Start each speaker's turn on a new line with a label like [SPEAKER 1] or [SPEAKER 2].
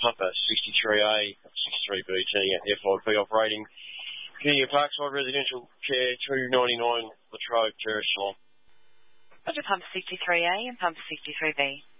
[SPEAKER 1] Papa 63A, 63BT at FIP operating. King Parkside Residential Care 299 Latrobe Terrace.
[SPEAKER 2] Roger, pump 63A and pump 63B.